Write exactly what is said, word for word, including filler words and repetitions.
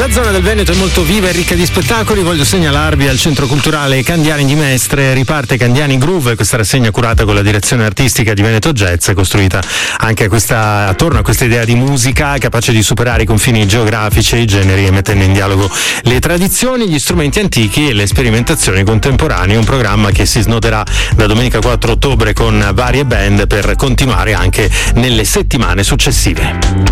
La zona del Veneto è molto viva e ricca di spettacoli. Voglio segnalarvi al Centro Culturale Candiani di Mestre riparte Candiani Groove, questa rassegna curata con la direzione artistica di Veneto Jazz, costruita anche questa, attorno a questa idea di musica capace di superare i confini geografici e i generi e mettendo in dialogo le tradizioni, gli strumenti antichi e le sperimentazioni contemporanee. Un programma che si snoderà da domenica quattro ottobre con varie band per continuare anche nelle settimane successive.